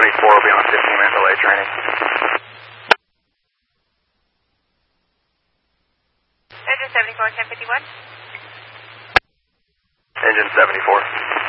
74 will be on 15-minute delay training. Engine 74, 1051. Engine 74.